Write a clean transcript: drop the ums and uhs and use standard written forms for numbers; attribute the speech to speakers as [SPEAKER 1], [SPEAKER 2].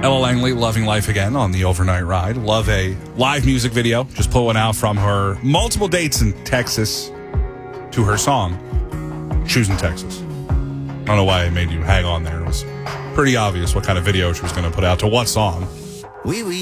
[SPEAKER 1] Ella Langley, Loving Life Again on the Overnight Ride. Love a live music video. Just pull one out from her multiple dates in Texas to her song, Choosing Texas. I don't know why I made you hang on there. It was pretty obvious what kind of video she was going to put out to what song.